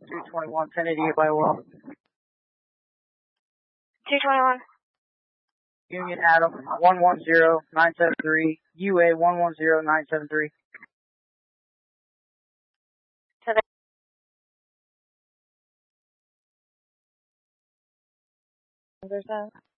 221, 1088 by Will. 221. Union Adam, 110973, UA 110973. There's that.